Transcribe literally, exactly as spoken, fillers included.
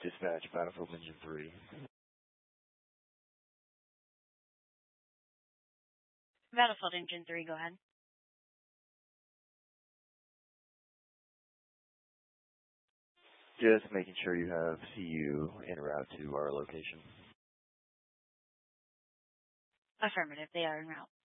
Dispatch, Battlefield Engine three. Battlefield Engine three, go ahead. Just making sure you have C U en route to our location. Affirmative, they are en route.